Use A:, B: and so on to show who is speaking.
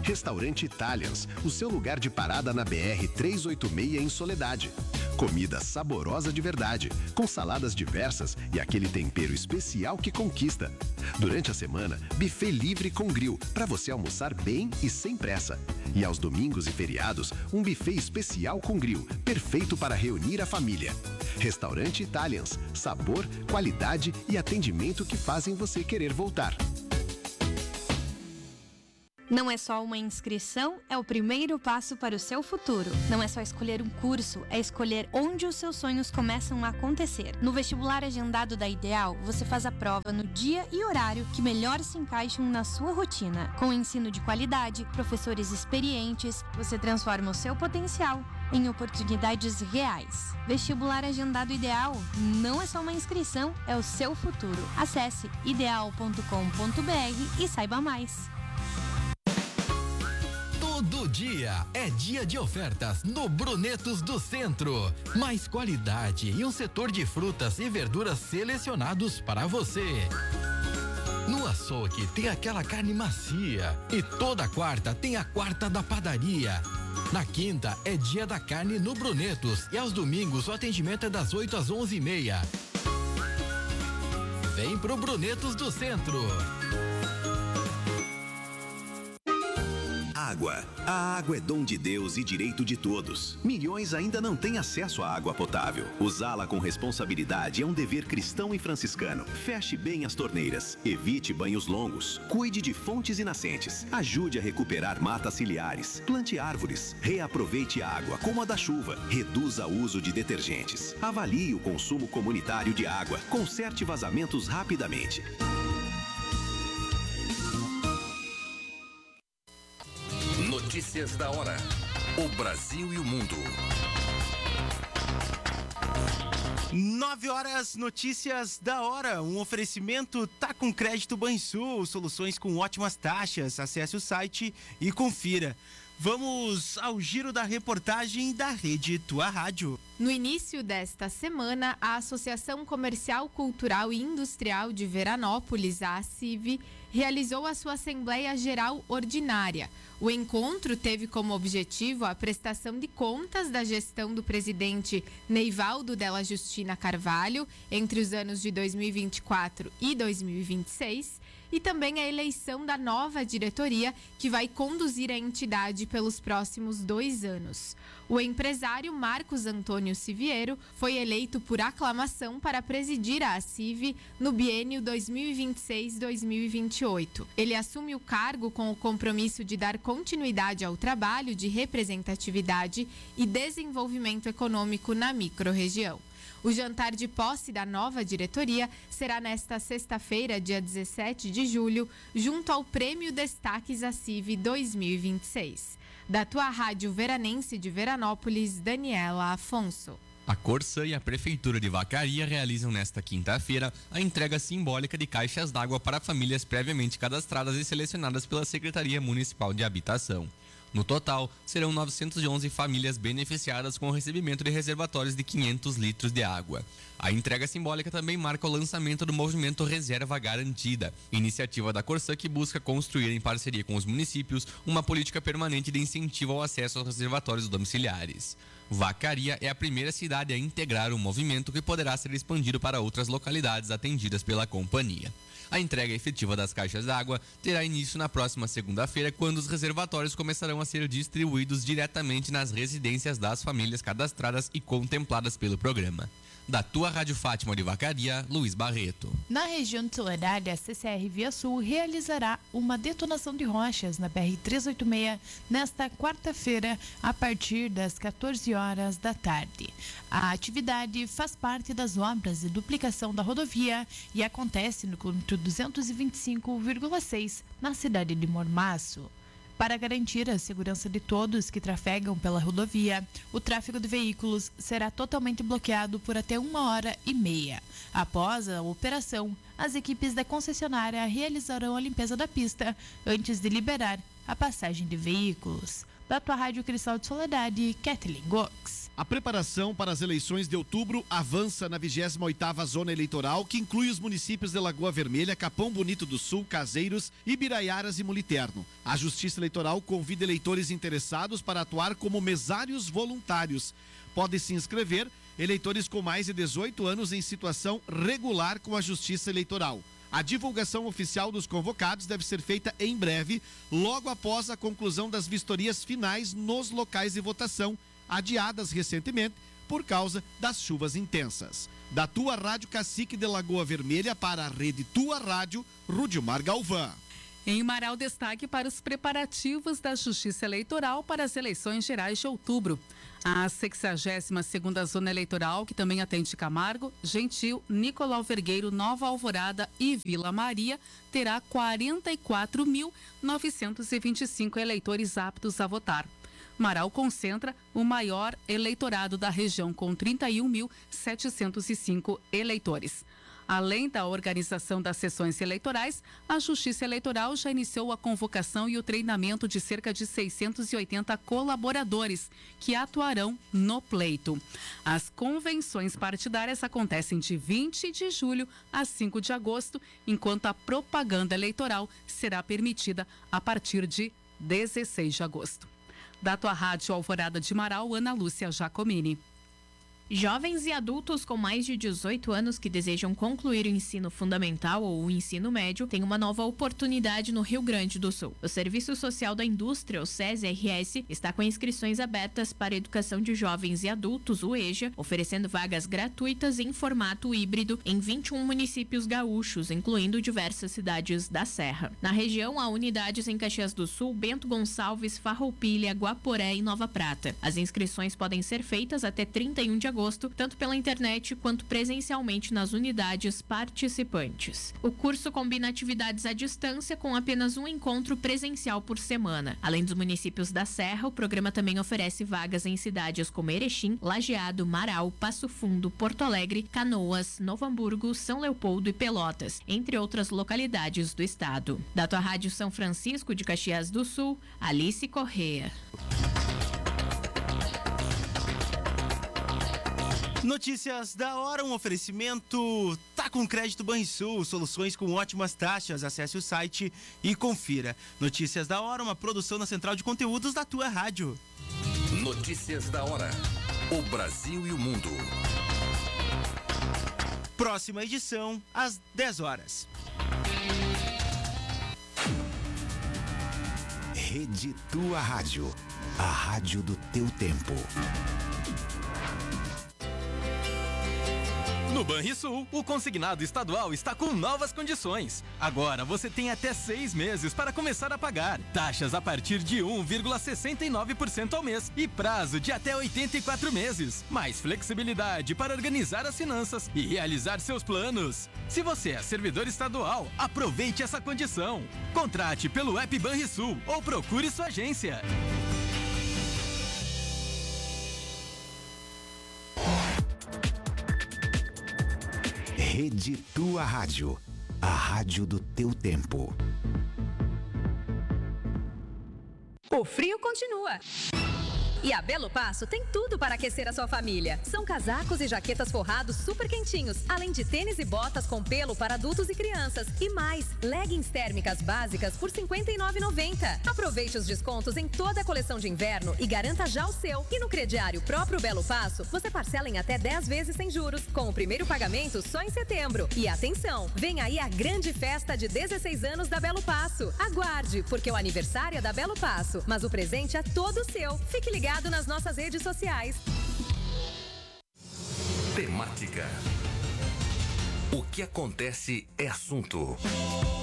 A: Restaurante Italians, o seu lugar de parada na BR-386 em Soledade. Comida saborosa de verdade, com saladas diversas e aquele tempero especial que conquista. Durante a semana, buffet livre com grill, para você almoçar bem e sem pressa. E aos domingos e feriados, um buffet especial com grill, perfeito para reunir a família. Restaurante Italians, sabor, qualidade e atendimento que fazem você querer voltar.
B: Não é só uma inscrição, é o primeiro passo para o seu futuro. Não é só escolher um curso, é escolher onde os seus sonhos começam a acontecer. No vestibular agendado da Ideal, você faz a prova no dia e horário que melhor se encaixam na sua rotina. Com ensino de qualidade, professores experientes, você transforma o seu potencial em oportunidades reais. Vestibular agendado Ideal não é só uma inscrição, é o seu futuro. Acesse ideal.com.br e saiba mais.
C: Todo dia é dia de ofertas no Brunetos do Centro. Mais qualidade e um setor de frutas e verduras selecionados para você. No açougue tem aquela carne macia e toda quarta tem a quarta da padaria. Na quinta é dia da carne no Brunetos e aos domingos o atendimento é das 8 às 11h30. Vem pro Brunetos do Centro.
A: Água. A água é dom de Deus e direito de todos. Milhões ainda não têm acesso à água potável. Usá-la com responsabilidade é um dever cristão e franciscano. Feche bem as torneiras. Evite banhos longos. Cuide de fontes e nascentes. Ajude a recuperar matas ciliares. Plante árvores. Reaproveite a água, como a da chuva. Reduza o uso de detergentes. Avalie o consumo comunitário de água. Conserte vazamentos rapidamente.
D: Notícias da hora. O Brasil e o mundo.
E: 9h, notícias da hora. Um oferecimento tá com crédito Banrisul, soluções com ótimas taxas. Acesse o site e confira. Vamos ao giro da reportagem da Rede Tua Rádio.
F: No início desta semana, a Associação Comercial, Cultural e Industrial de Veranópolis, a ACIV, realizou a sua Assembleia Geral Ordinária. O encontro teve como objetivo a prestação de contas da gestão do presidente Neivaldo Della Justina Carvalho entre os anos de 2024 e 2026 e também a eleição da nova diretoria que vai conduzir a entidade pelos próximos 2 anos. O empresário Marcos Antônio Siviero foi eleito por aclamação para presidir a ACIV no biênio 2026-2028. Ele assume o cargo com o compromisso de dar continuidade ao trabalho de representatividade e desenvolvimento econômico na microrregião. O jantar de posse da nova diretoria será nesta sexta-feira, dia 17 de julho, junto ao Prêmio Destaques ACIV 2026. Da tua rádio veranense de Veranópolis, Daniela Afonso.
G: A Corsã e a Prefeitura de Vacaria realizam nesta quinta-feira a entrega simbólica de caixas d'água para famílias previamente cadastradas e selecionadas pela Secretaria Municipal de Habitação. No total, serão 911 famílias beneficiadas com o recebimento de reservatórios de 500 litros de água. A entrega simbólica também marca o lançamento do movimento Reserva Garantida, iniciativa da Corsã que busca construir em parceria com os municípios uma política permanente de incentivo ao acesso aos reservatórios domiciliares. Vacaria é a primeira cidade a integrar o movimento que poderá ser expandido para outras localidades atendidas pela companhia. A entrega efetiva das caixas d'água terá início na próxima segunda-feira, quando os reservatórios começarão a ser distribuídos diretamente nas residências das famílias cadastradas e contempladas pelo programa. Da tua Rádio Fátima de Vacaria, Luiz Barreto.
H: Na região de Soledade, a CCR Via Sul realizará uma detonação de rochas na BR-386 nesta quarta-feira, a partir das 14 horas da tarde. A atividade faz parte das obras de duplicação da rodovia e acontece no quilômetro 225,6, na cidade de Mormaço. Para garantir a segurança de todos que trafegam pela rodovia, o tráfego de veículos será totalmente bloqueado por até 1h30. Após a operação, as equipes da concessionária realizarão a limpeza da pista antes de liberar a passagem de veículos. Da tua Rádio Cristal de Soledade, Kathleen Gox.
I: A preparação para as eleições de outubro avança na 28ª Zona Eleitoral, que inclui os municípios de Lagoa Vermelha, Capão Bonito do Sul, Caseiros, Ibiraiaras e Muliterno. A Justiça Eleitoral convida eleitores interessados para atuar como mesários voluntários. Podem se inscrever eleitores com mais de 18 anos em situação regular com a Justiça Eleitoral. A divulgação oficial dos convocados deve ser feita em breve, logo após a conclusão das vistorias finais nos locais de votação, adiadas recentemente por causa das chuvas intensas. Da Tua Rádio Cacique de Lagoa Vermelha para a Rede Tua Rádio, Rudimar Galvão.
J: Em Marau, destaque para os preparativos da Justiça Eleitoral para as eleições gerais de outubro. A 62ª Zona Eleitoral, que também atende Camargo, Gentil, Nicolau Vergueiro, Nova Alvorada e Vila Maria, terá 44.925 eleitores aptos a votar. Marau concentra o maior eleitorado da região, com 31.705 eleitores. Além da organização das sessões eleitorais, a Justiça Eleitoral já iniciou a convocação e o treinamento de cerca de 680 colaboradores que atuarão no pleito. As convenções partidárias acontecem de 20 de julho a 5 de agosto, enquanto a propaganda eleitoral será permitida a partir de 16 de agosto. Da Tua Rádio Alvorada de Marau, Ana Lúcia Giacomini.
F: Jovens e adultos com mais de 18 anos que desejam concluir o ensino fundamental ou o ensino médio têm uma nova oportunidade no Rio Grande do Sul. O Serviço Social da Indústria, o SES-RS, está com inscrições abertas para a educação de jovens e adultos, o EJA, oferecendo vagas gratuitas em formato híbrido em 21 municípios gaúchos, incluindo diversas cidades da Serra. Na região, há unidades em Caxias do Sul, Bento Gonçalves, Farroupilha, Guaporé e Nova Prata. As inscrições podem ser feitas até 31 de agosto, tanto pela internet quanto presencialmente nas unidades participantes. O curso combina atividades à distância com apenas um encontro presencial por semana. Além dos municípios da Serra, o programa também oferece vagas em cidades como Erechim, Lajeado, Marau, Passo Fundo, Porto Alegre, Canoas, Novo Hamburgo, São Leopoldo e Pelotas, entre outras localidades do estado. Da Tua Rádio São Francisco de Caxias do Sul, Alice Corrêa.
E: Notícias da hora, um oferecimento Tá com Crédito Banrisul, soluções com ótimas taxas. Acesse o site e confira. Notícias da hora, uma produção na central de conteúdos da Tua Rádio.
D: Notícias da hora. O Brasil e o mundo.
E: Próxima edição, às 10 horas.
A: Rede Tua Rádio. A rádio do teu tempo.
C: No Banrisul, o consignado estadual está com novas condições. Agora você tem até 6 meses para começar a pagar. Taxas a partir de 1,69% ao mês e prazo de até 84 meses. Mais flexibilidade para organizar as finanças e realizar seus planos. Se você é servidor estadual, aproveite essa condição. Contrate pelo app Banrisul ou procure sua agência.
A: Rede Tua Rádio, a rádio do teu tempo.
K: O frio continua. E a Belo Passo tem tudo para aquecer a sua família. São casacos e jaquetas forrados super quentinhos, além de tênis e botas com pelo para adultos e crianças. E mais, leggings térmicas básicas por R$ 59,90. Aproveite os descontos em toda a coleção de inverno e garanta já o seu. E no crediário próprio Belo Passo, você parcela em até 10 vezes sem juros, com o primeiro pagamento só em setembro. E atenção, vem aí a grande festa de 16 anos da Belo Passo. Aguarde, porque o aniversário é da Belo Passo, mas o presente é todo seu. Fique ligado nas nossas redes sociais.
D: Temática. O que acontece é assunto.